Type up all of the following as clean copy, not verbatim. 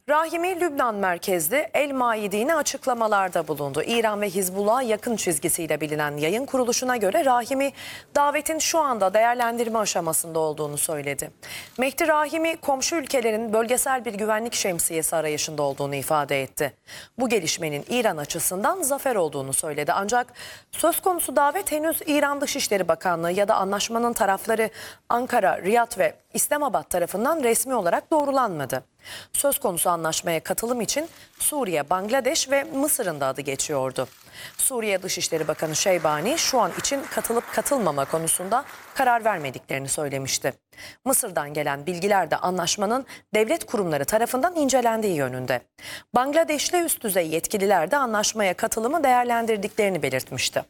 Rahimi Lübnan merkezli El Maidini açıklamalarda bulundu. İran ve Hizbullah'a yakın çizgisiyle bilinen yayın kuruluşuna göre Rahimi davetin şu anda değerlendirme aşamasında olduğunu söyledi. Mehdi Rahimi komşu ülkelerin bölgesel bir güvenlik şemsiyesi arayışında olduğunu ifade etti. Bu gelişmenin İran açısından zafer olduğunu söyledi. Ancak söz konusu davet henüz İran Dışişleri Bakanlığı ya da anlaşmanın tarafları Ankara, Riyad ve İslamabad tarafından resmi olarak doğrulanmadı. Söz konusu anlaşmaya katılım için Suriye, Bangladeş ve Mısır'ın da adı geçiyordu. Suriye Dışişleri Bakanı Şeybani şu an için katılıp katılmama konusunda karar vermediklerini söylemişti. Mısır'dan gelen bilgiler de anlaşmanın devlet kurumları tarafından incelendiği yönünde. Bangladeşli üst düzey yetkililer de anlaşmaya katılımı değerlendirdiklerini belirtmişti.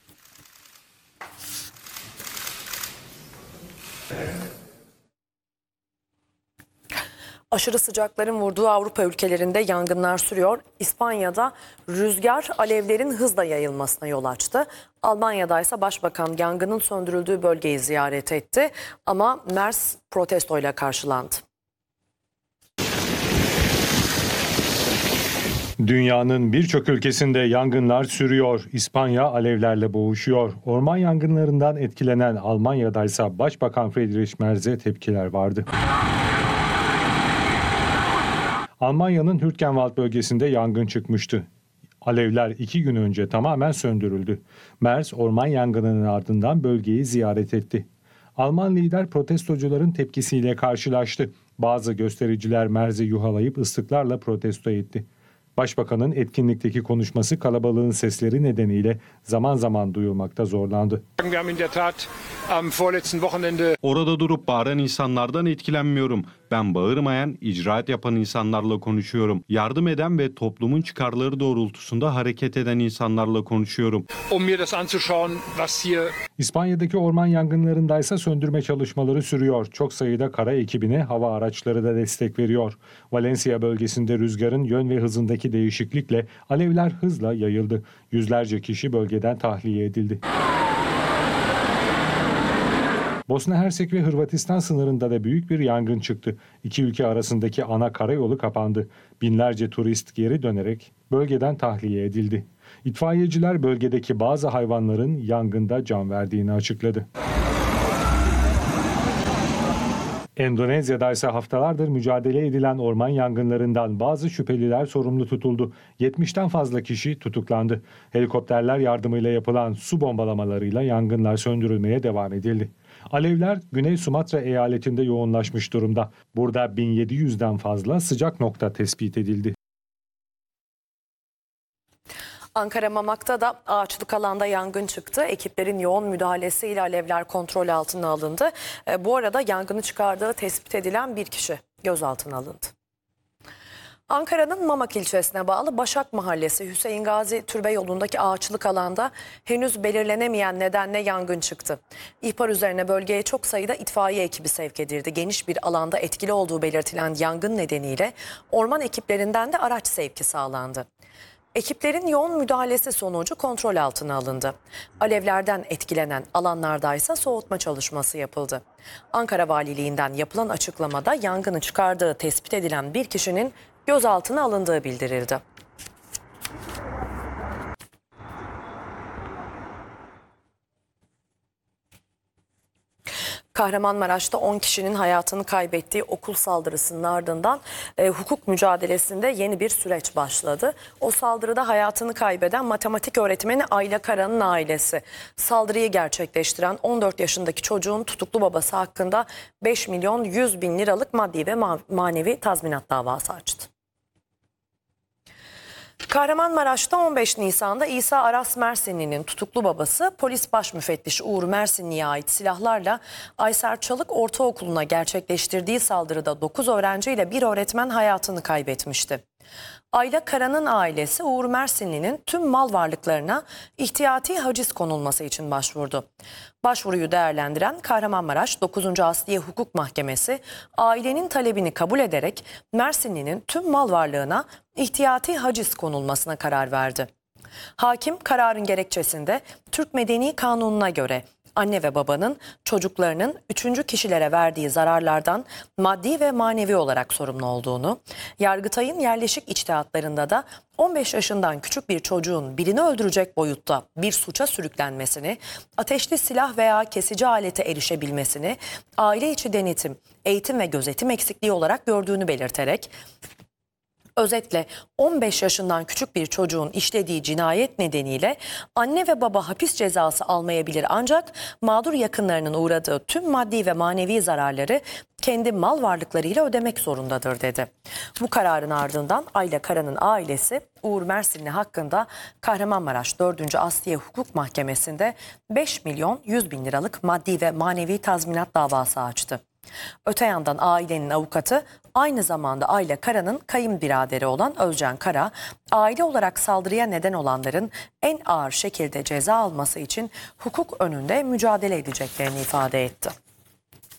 Aşırı sıcakların vurduğu Avrupa ülkelerinde yangınlar sürüyor. İspanya'da rüzgar alevlerin hızla yayılmasına yol açtı. Almanya'da ise başbakan yangının söndürüldüğü bölgeyi ziyaret etti. Ama Merz protestoyla karşılandı. Dünyanın birçok ülkesinde yangınlar sürüyor. İspanya alevlerle boğuşuyor. Orman yangınlarından etkilenen Almanya'da ise Başbakan Friedrich Merz'e tepkiler vardı. Almanya'nın Hürtgenwald bölgesinde yangın çıkmıştı. Alevler 2 gün önce tamamen söndürüldü. Merz orman yangınının ardından bölgeyi ziyaret etti. Alman lider protestocuların tepkisiyle karşılaştı. Bazı göstericiler Merz'i yuhalayıp ıslıklarla protesto etti. Başbakanın etkinlikteki konuşması kalabalığın sesleri nedeniyle zaman zaman duyulmakta zorlandı. Orada durup bağıran insanlardan etkilenmiyorum. Ben bağırmayan, icraat yapan insanlarla konuşuyorum. Yardım eden ve toplumun çıkarları doğrultusunda hareket eden insanlarla konuşuyorum. İspanya'daki orman yangınlarındaysa söndürme çalışmaları sürüyor. Çok sayıda kara ekibine hava araçları da destek veriyor. Valencia bölgesinde rüzgarın yön ve hızındaki değişiklikle alevler hızla yayıldı. Yüzlerce kişi bölgeden tahliye edildi. Bosna Hersek ve Hırvatistan sınırında da büyük bir yangın çıktı. İki ülke arasındaki ana karayolu kapandı. Binlerce turist geri dönerek bölgeden tahliye edildi. İtfaiyeciler bölgedeki bazı hayvanların yangında can verdiğini açıkladı. Endonezya'da ise haftalardır mücadele edilen orman yangınlarından bazı şüpheliler sorumlu tutuldu. 70'ten fazla kişi tutuklandı. Helikopterler yardımıyla yapılan su bombalamalarıyla yangınlar söndürülmeye devam edildi. Alevler Güney Sumatra eyaletinde yoğunlaşmış durumda. Burada 1700'den fazla sıcak nokta tespit edildi. Ankara Mamak'ta da ağaçlık alanda yangın çıktı. Ekiplerin yoğun müdahalesiyle alevler kontrol altına alındı. Bu arada yangını çıkardığı tespit edilen bir kişi gözaltına alındı. Ankara'nın Mamak ilçesine bağlı Başak Mahallesi Hüseyin Gazi Türbe yolundaki ağaçlık alanda henüz belirlenemeyen nedenle yangın çıktı. İhbar üzerine bölgeye çok sayıda itfaiye ekibi sevk edildi. Geniş bir alanda etkili olduğu belirtilen yangın nedeniyle orman ekiplerinden de araç sevki sağlandı. Ekiplerin yoğun müdahalesi sonucu kontrol altına alındı. Alevlerden etkilenen alanlardaysa soğutma çalışması yapıldı. Ankara Valiliğinden yapılan açıklamada yangını çıkardığı tespit edilen bir kişinin gözaltına alındığı bildirildi. Kahramanmaraş'ta 10 kişinin hayatını kaybettiği okul saldırısının ardından hukuk mücadelesinde yeni bir süreç başladı. O saldırıda hayatını kaybeden matematik öğretmeni Ayla Kara'nın ailesi saldırıyı gerçekleştiren 14 yaşındaki çocuğun tutuklu babası hakkında 5 milyon 100 bin liralık maddi ve manevi tazminat davası açtı. Kahramanmaraş'ta 15 Nisan'da İsa Aras Mersinli'nin tutuklu babası polis baş müfettişi Uğur Mersinli'ye ait silahlarla Ayser Çalık Ortaokulu'na gerçekleştirdiği saldırıda 9 öğrenciyle bir öğretmen hayatını kaybetmişti. Ayla Kara'nın ailesi Uğur Mersinli'nin tüm mal varlıklarına ihtiyati haciz konulması için başvurdu. Başvuruyu değerlendiren Kahramanmaraş 9. Asliye Hukuk Mahkemesi ailenin talebini kabul ederek Mersinli'nin tüm mal varlığına ihtiyati haciz konulmasına karar verdi. Hakim kararın gerekçesinde Türk Medeni Kanunu'na göre Anne ve babanın çocuklarının üçüncü kişilere verdiği zararlardan maddi ve manevi olarak sorumlu olduğunu, Yargıtay'ın yerleşik içtihatlarında da 15 yaşından küçük bir çocuğun birini öldürecek boyutta bir suça sürüklenmesini, ateşli silah veya kesici alete erişebilmesini, aile içi denetim, eğitim ve gözetim eksikliği olarak gördüğünü belirterek, özetle 15 yaşından küçük bir çocuğun işlediği cinayet nedeniyle anne ve baba hapis cezası almayabilir, ancak mağdur yakınlarının uğradığı tüm maddi ve manevi zararları kendi mal varlıklarıyla ödemek zorundadır dedi. Bu kararın ardından Ayla Kara'nın ailesi Uğur Mersinli hakkında Kahramanmaraş 4. Asliye Hukuk Mahkemesi'nde 5 milyon 100 bin liralık maddi ve manevi tazminat davası açtı. Öte yandan ailenin avukatı aynı zamanda Ayla Kara'nın kayınbiraderi olan Özcan Kara, aile olarak saldırıya neden olanların en ağır şekilde ceza alması için hukuk önünde mücadele edeceklerini ifade etti.